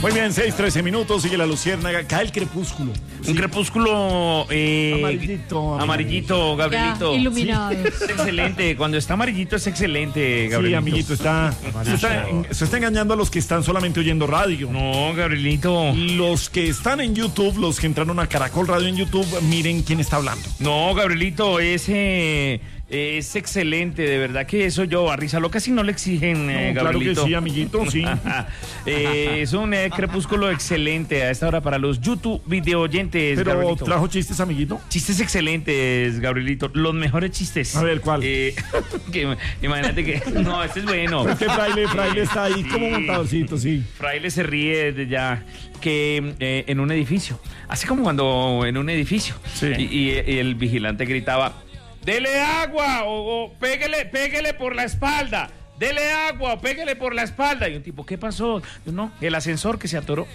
Muy bien, 6:13 minutos, sigue la luciérnaga, cae el crepúsculo. Un crepúsculo amarillito, Gabrielito. Ya, iluminado. Sí. Es excelente, cuando está amarillito es excelente, Gabrielito. Sí, amiguito, se está engañando a los que están solamente oyendo radio. No, Gabrielito. Los que están en YouTube, los que entraron a Caracol Radio en YouTube, miren quién está hablando. No, Gabrielito, ese es excelente, de verdad que eso yo a Risa Loca si no le exigen, Gabrielito. Claro que sí, amiguito, sí. Es un crepúsculo excelente a esta hora para los YouTube video oyentes. Pero Gabrielito. ¿trajo chistes, amiguito? Chistes excelentes, Gabrielito. Los mejores chistes. A ver, ¿cuál? Imagínate que... No, este es bueno. Pues que Fraile está ahí como montadorcito, sí. Fraile se ríe de ya que en un edificio. Así como cuando en un edificio. Sí. Y el vigilante gritaba... Dele agua o pégale por la espalda. Dele agua o pégale por la espalda. Y un tipo, ¿qué pasó? No, el ascensor que se atoró.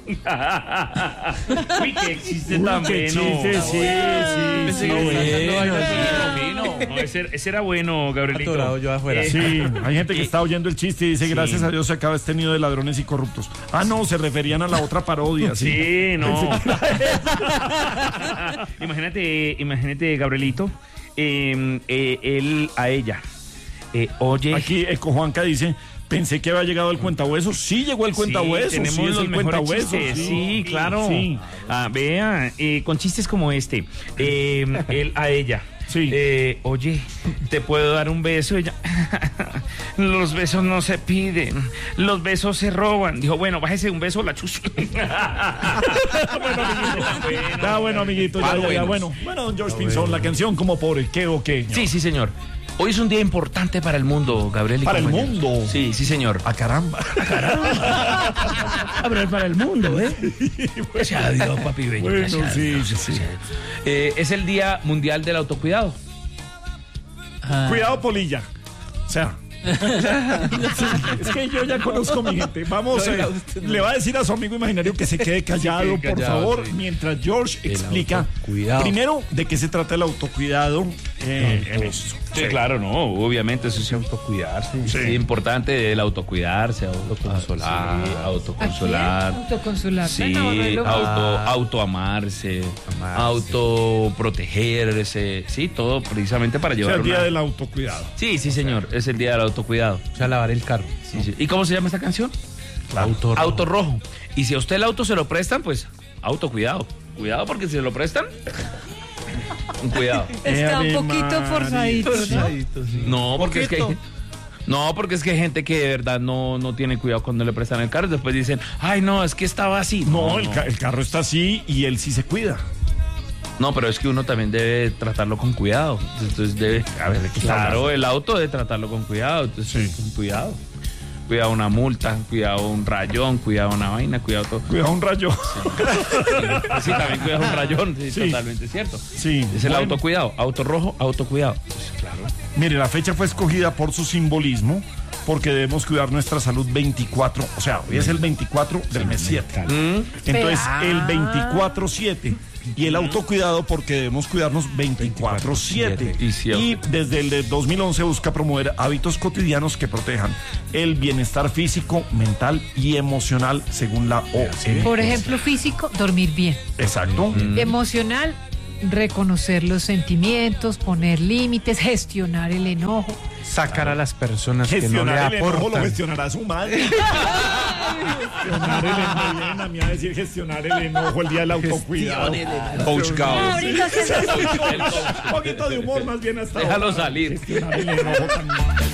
Uy, que existe también. Sí. No, ese era bueno, Gabrielito. Atorado yo afuera. Sí, hay gente que está oyendo el chiste y dice, gracias a Dios se acaba este nido de ladrones y corruptos. Ah, no, se referían a la otra parodia. Sí, no. Imagínate, Gabrielito. Él a ella. Oye. Aquí Eco Juanca dice, pensé que había llegado el cuentahuesos. Sí, llegó el cuentahuesos. Tenemos sí, los mejores cuentahuesos. chistes. Sí, claro. Sí. Vea, con chistes como este. Él a ella. Sí. Oye, ¿te puedo dar un beso? Ella, los besos no se piden, los besos se roban. Dijo, bueno, bájese un beso, la chus. Bueno, amiguito, ya. Bueno, don George Pinzón, la canción como por el qué o qué. Sí, señor. Hoy es un día importante para el mundo, Gabriel. ¿Para el mundo? Sí, señor. ¡A caramba! Pero es para el mundo, ¿eh? Gracias a Dios, papi bello. Bueno, sí. Es el Día Mundial del Autocuidado. Cuidado, polilla. O sea... es que yo ya conozco a mi gente. Vamos, le va a decir a su amigo imaginario que se quede callado, por favor, mientras George explica primero de qué se trata el autocuidado en esto. Sí, claro, no, obviamente eso es autocuidarse. Sí. Es importante el autocuidarse, autoconsolar, autoconsolar. Autoconsolar. Sí, autoamarse, autoprotegerse, sí, todo precisamente para llevar el día del autocuidado. Sí, señor, es el día del autocuidado. O sea, lavar el carro. Sí. ¿Y cómo se llama esta canción? Auto rojo. Y si a usted el auto se lo prestan, pues autocuidado. Cuidado porque si se lo prestan... Cuidado. Está un poquito forzadito, ¿no? No, porque es que hay gente que de verdad no tiene cuidado cuando le prestan el carro. Después dicen, ay, no, es que estaba así. No, el carro está así y él sí se cuida. No, pero es que uno también debe tratarlo con cuidado. Entonces debe, claro, el auto debe tratarlo con cuidado. Entonces, con cuidado. Cuidado una multa, cuidado un rayón, cuidado una vaina, cuidado todo. Cuidado un rayón. Sí, también cuidado un rayón, sí. Totalmente cierto. Sí. Es el autocuidado, auto rojo, autocuidado. Pues, claro. Mire, la fecha fue escogida por su simbolismo, porque debemos cuidar nuestra salud 24, o sea, hoy es el 24 del mes 7. Entonces, el 24/7. Y el autocuidado porque debemos cuidarnos 24/7. Y desde el de 2011 busca promover hábitos cotidianos que protejan el bienestar físico, mental y emocional según la OMS. Por ejemplo, físico, dormir bien. Exacto. Emocional, reconocer los sentimientos, poner límites, gestionar el enojo. Sacar a las personas que no le gestionar el enojo aportan. lo gestionará su madre. Gestionar el enojo. Vienen a mí a decir gestionar el enojo el día del autocuidado. Coach Gauss. Un poquito de humor más bien hasta Déjalo ahora. salir. Gestionar el enojo tan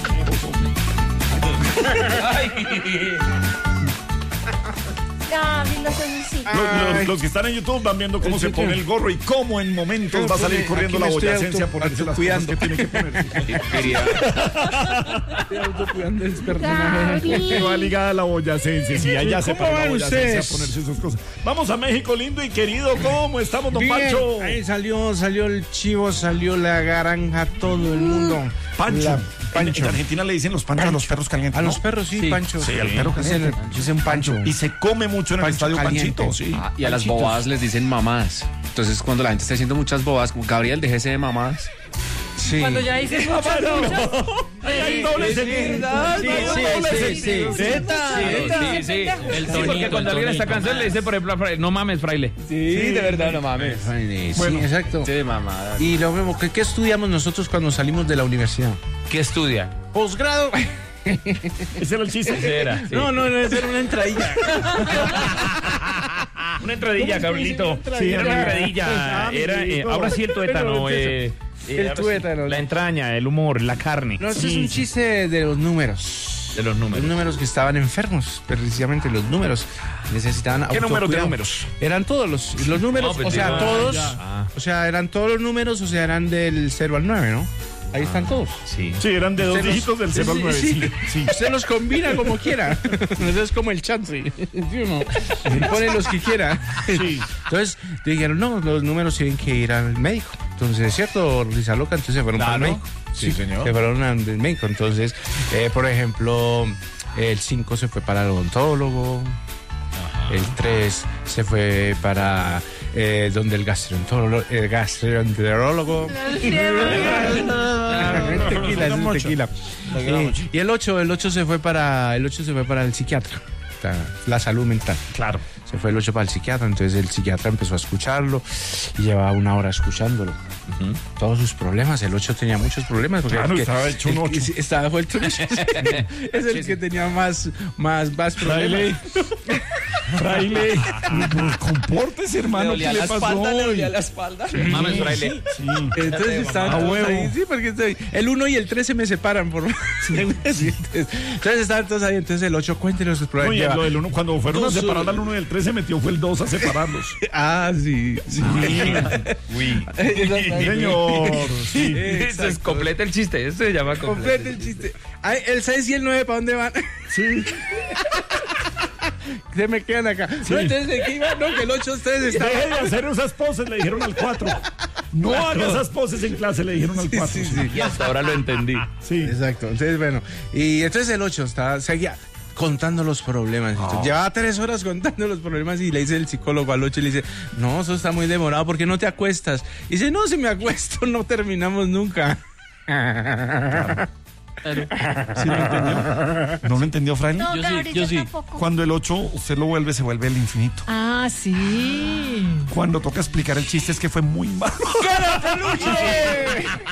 Los que están en YouTube van viendo cómo se pone el gorro y cómo en momentos va a salir corriendo la boyacencia a ponerse las cosas que tiene que ponerse. Que va ligada a la boyacencia. Sí, allá se para la boyacencia a ponerse sus cosas. Vamos a México, lindo y querido. ¿Cómo estamos, don Pancho? Ahí salió el chivo, salió la granja, todo el mundo. Pancho. En Argentina le dicen los panchos a los perros calientes. A ¿no? los perros, sí, Pancho. Sí, al perro caliente. Dicen Pancho. Y se come mucho en el estadio caliente. Panchito, sí. Y a las bobadas les dicen mamadas. Entonces, cuando la gente está haciendo muchas bobadas, como Gabriel, déjese de mamadas. Sí. Cuando ya dices muchas. Hay doble sentido. Sí. Porque cuando alguien está cansado le dice, por ejemplo, no mames, fraile. Sí, de verdad, no mames. Sí, exacto. Sí, mamada. Y lo mismo, ¿qué estudiamos nosotros cuando salimos de la universidad? ¿Qué estudia? Posgrado. Ese era el chiste. Ese era. Sí. No, esa era una entradilla. Una entradilla, Gabrielito. Sí, era una entradilla. Ahora sí el tuétano. El tuétano. La entraña, el humor, la carne. No, esto es un chiste de los números. De los números. Los números que estaban enfermos, precisamente los números. Necesitaban ¿Qué números de autocuidado. números? Eran todos los números, No, pues o sea, digo, todos. ya. O sea, eran todos los números, o sea, eran del 0 al 9, ¿no? Ahí están todos. Sí. Sí, eran de 2 Usted los- dígitos del 0 al 9. Sí. Usted los combina como quiera. Eso es como el chance. ¿Sí o no? Pone los que quiera. Sí. Entonces dijeron, no, los números tienen que ir al médico. Entonces, ¿es cierto, Risa Loca? Entonces se fueron para el médico. Sí, señor. Se fueron al médico. Entonces, por ejemplo, el 5 se fue para el odontólogo. El 3 se fue para donde el gastroenterólogo. Tequila. Y el 8 se fue para el psiquiatra. La salud mental. Claro. Se fue el 8 para el psiquiatra, entonces el psiquiatra empezó a escucharlo y llevaba 1 hora escuchándolo. Todos sus problemas, el 8 tenía muchos problemas. Porque Claro, estaba hecho un 8. Estaba vuelto un 8. Es el que tenía más problemas. Fraile, pues, compórtese, hermano. ¿Qué le pasó? la espalda. Mames, fraile. Sí. Entonces estaban A todos huevo. ahí, sí, porque el 1 y el 3 se me separan por entonces estaban todos ahí, entonces el 8 cuéntenos sus No, y problemas. lo del 1, cuando fueron a separar al 1 y el 3, se metió fue el 2 a separarlos. Sí. Uy. Señor. Sí. Eso es completa el chiste. Eso se llama completa. Complete el chiste. Ay, el 6 y el 9, ¿para dónde van? Sí. Se me quedan acá. Sí. No, entonces, ¿de qué iban? No, que el 8 ustedes estaban. Deje de hacer esas poses, le dijeron al 4. No haga esas poses en clase, le dijeron al 4. Sí. Y hasta ahora lo entendí. Sí. Exacto. Entonces, bueno. Y entonces el 8 seguía contando los problemas. Entonces, llevaba 3 horas contando los problemas y le dice el psicólogo al 8 y le dice, no, eso está muy demorado, ¿por qué no te acuestas? Y dice, no, si me acuesto no terminamos nunca. ¿Sí lo entendió? ¿No lo entendió, Fraile? No, yo sí. tampoco. Cuando el 8 usted lo vuelve, se vuelve el infinito. Ah, sí. Cuando toca explicar el chiste es que fue muy malo.